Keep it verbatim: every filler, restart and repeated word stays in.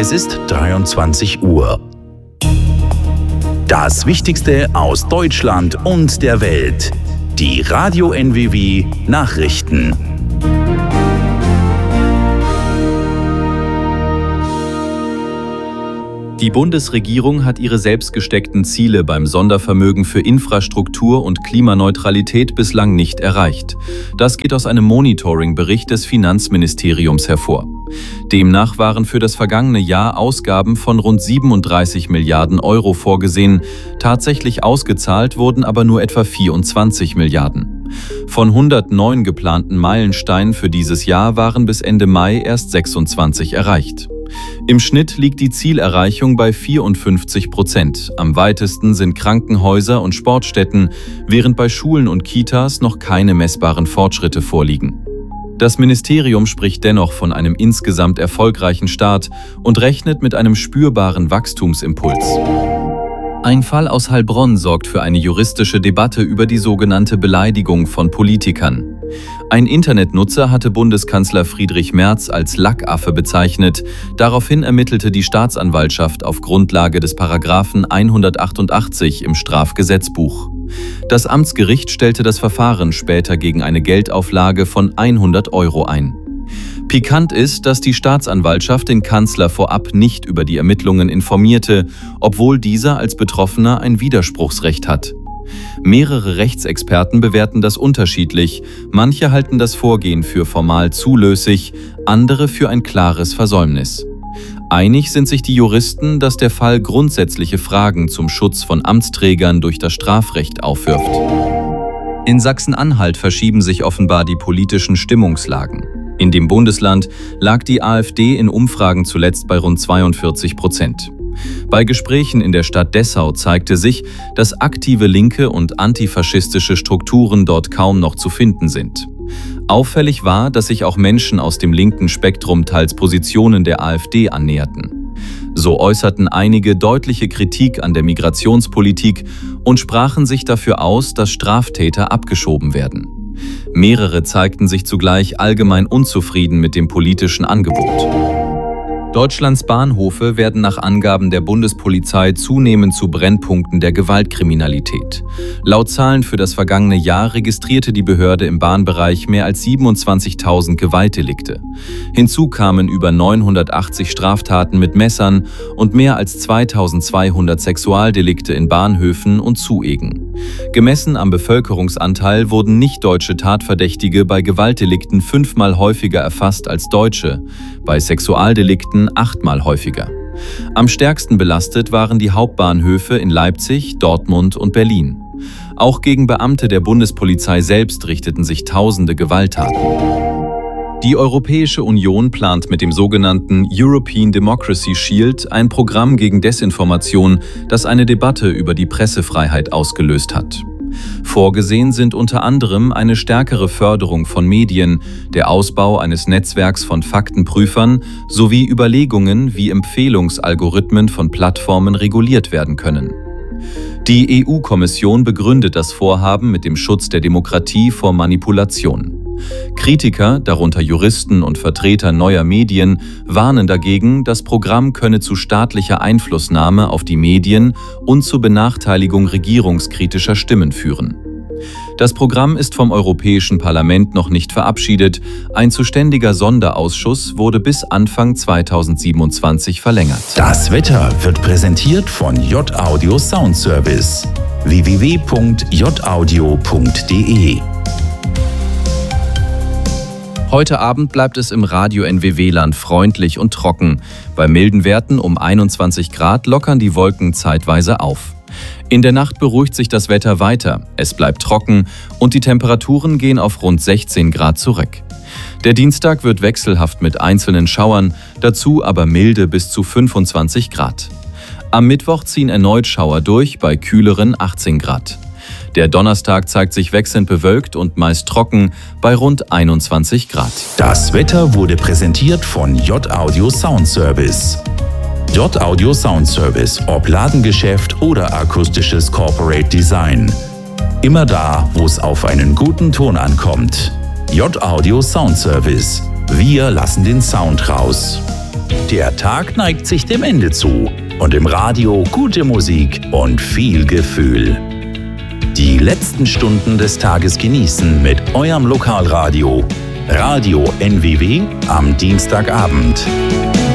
Es ist dreiundzwanzig Uhr. Das Wichtigste aus Deutschland und der Welt. Die Radio N W W Nachrichten. Die Bundesregierung hat ihre selbst gesteckten Ziele beim Sondervermögen für Infrastruktur und Klimaneutralität bislang nicht erreicht. Das geht aus einem Monitoring-Bericht des Finanzministeriums hervor. Demnach waren für das vergangene Jahr Ausgaben von rund siebenunddreißig Milliarden Euro vorgesehen. Tatsächlich ausgezahlt wurden aber nur etwa vierundzwanzig Milliarden. Von hundertneun geplanten Meilensteinen für dieses Jahr waren bis Ende Mai erst sechsundzwanzig erreicht. Im Schnitt liegt die Zielerreichung bei vierundfünfzig Prozent. Am weitesten sind Krankenhäuser und Sportstätten, während bei Schulen und Kitas noch keine messbaren Fortschritte vorliegen. Das Ministerium spricht dennoch von einem insgesamt erfolgreichen Start und rechnet mit einem spürbaren Wachstumsimpuls. Ein Fall aus Heilbronn sorgt für eine juristische Debatte über die sogenannte Beleidigung von Politikern. Ein Internetnutzer hatte Bundeskanzler Friedrich Merz als Lackaffe bezeichnet. Daraufhin ermittelte die Staatsanwaltschaft auf Grundlage des Paragraphen hundertachtundachtzig im Strafgesetzbuch. Das Amtsgericht stellte das Verfahren später gegen eine Geldauflage von hundert Euro ein. Pikant ist, dass die Staatsanwaltschaft den Kanzler vorab nicht über die Ermittlungen informierte, obwohl dieser als Betroffener ein Widerspruchsrecht hat. Mehrere Rechtsexperten bewerten das unterschiedlich. Manche halten das Vorgehen für formal zulässig, andere für ein klares Versäumnis. Einig sind sich die Juristen, dass der Fall grundsätzliche Fragen zum Schutz von Amtsträgern durch das Strafrecht aufwirft. In Sachsen-Anhalt verschieben sich offenbar die politischen Stimmungslagen. In dem Bundesland lag die AfD in Umfragen zuletzt bei rund zweiundvierzig Prozent. Bei Gesprächen in der Stadt Dessau zeigte sich, dass aktive linke und antifaschistische Strukturen dort kaum noch zu finden sind. Auffällig war, dass sich auch Menschen aus dem linken Spektrum teils Positionen der AfD annäherten. So äußerten einige deutliche Kritik an der Migrationspolitik und sprachen sich dafür aus, dass Straftäter abgeschoben werden. Mehrere zeigten sich zugleich allgemein unzufrieden mit dem politischen Angebot. Deutschlands Bahnhöfe werden nach Angaben der Bundespolizei zunehmend zu Brennpunkten der Gewaltkriminalität. Laut Zahlen für das vergangene Jahr registrierte die Behörde im Bahnbereich mehr als siebenundzwanzigtausend Gewaltdelikte. Hinzu kamen über neunhundertachtzig Straftaten mit Messern und mehr als zweitausendzweihundert Sexualdelikte in Bahnhöfen und Zuegen. Gemessen am Bevölkerungsanteil wurden nicht-deutsche Tatverdächtige bei Gewaltdelikten fünfmal häufiger erfasst als Deutsche, bei Sexualdelikten achtmal häufiger. Am stärksten belastet waren die Hauptbahnhöfe in Leipzig, Dortmund und Berlin. Auch gegen Beamte der Bundespolizei selbst richteten sich tausende Gewalttaten. Die Europäische Union plant mit dem sogenannten European Democracy Shield ein Programm gegen Desinformation, das eine Debatte über die Pressefreiheit ausgelöst hat. Vorgesehen sind unter anderem eine stärkere Förderung von Medien, der Ausbau eines Netzwerks von Faktenprüfern sowie Überlegungen, wie Empfehlungsalgorithmen von Plattformen reguliert werden können. Die E U-Kommission begründet das Vorhaben mit dem Schutz der Demokratie vor Manipulation. Kritiker, darunter Juristen und Vertreter neuer Medien, warnen dagegen, das Programm könne zu staatlicher Einflussnahme auf die Medien und zur Benachteiligung regierungskritischer Stimmen führen. Das Programm ist vom Europäischen Parlament noch nicht verabschiedet. Ein zuständiger Sonderausschuss wurde bis Anfang zweitausendsiebenundzwanzig verlängert. Das Wetter wird präsentiert von J-Audio Sound Service. w w w punkt j audio punkt d e Heute Abend bleibt es im Radio-N W W-Land freundlich und trocken. Bei milden Werten um einundzwanzig Grad lockern die Wolken zeitweise auf. In der Nacht beruhigt sich das Wetter weiter, es bleibt trocken und die Temperaturen gehen auf rund sechzehn Grad zurück. Der Dienstag wird wechselhaft mit einzelnen Schauern, dazu aber milde bis zu fünfundzwanzig Grad. Am Mittwoch ziehen erneut Schauer durch bei kühleren achtzehn Grad. Der Donnerstag zeigt sich wechselnd bewölkt und meist trocken bei rund einundzwanzig Grad. Das Wetter wurde präsentiert von J-Audio Sound Service. J-Audio Sound Service, ob Ladengeschäft oder akustisches Corporate Design. Immer da, wo es auf einen guten Ton ankommt. J-Audio Sound Service. Wir lassen den Sound raus. Der Tag neigt sich dem Ende zu und im Radio gute Musik und viel Gefühl. Die letzten Stunden des Tages genießen mit eurem Lokalradio. Radio N W W am Dienstagabend.